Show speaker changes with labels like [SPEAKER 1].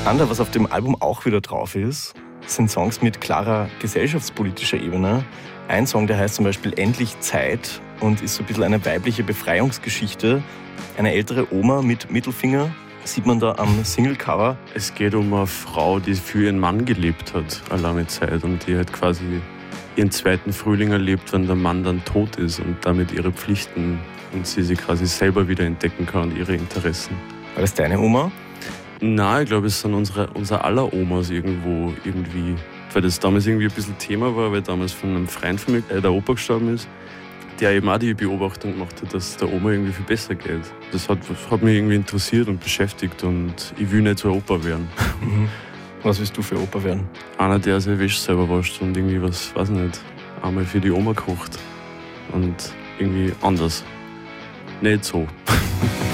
[SPEAKER 1] Ander, was auf dem Album auch wieder drauf ist, sind Songs mit klarer gesellschaftspolitischer Ebene. Ein Song, der heißt zum Beispiel Endlich Zeit und ist so ein bisschen eine weibliche Befreiungsgeschichte. Eine ältere Oma mit Mittelfinger sieht man da am Singlecover.
[SPEAKER 2] Es geht um eine Frau, die für ihren Mann gelebt hat, eine lange Zeit, und die halt quasi ihren zweiten Frühling erlebt, wenn der Mann dann tot ist und damit ihre Pflichten und sie quasi selber wieder entdecken kann und ihre Interessen.
[SPEAKER 1] War das deine Oma?
[SPEAKER 2] Nein, ich glaube, es sind unser aller Omas irgendwie, weil das damals irgendwie ein bisschen Thema war, weil damals von einem Freund von mir der Opa gestorben ist, der eben auch die Beobachtung gemacht hat, dass es der Oma irgendwie viel besser geht. Das hat mich irgendwie interessiert und beschäftigt und ich will nicht so ein Opa werden.
[SPEAKER 1] Was willst du für Opa werden?
[SPEAKER 2] Einer, der seine Wäsche selber wascht und irgendwie was, weiß nicht, einmal für die Oma kocht und irgendwie anders. Nicht so.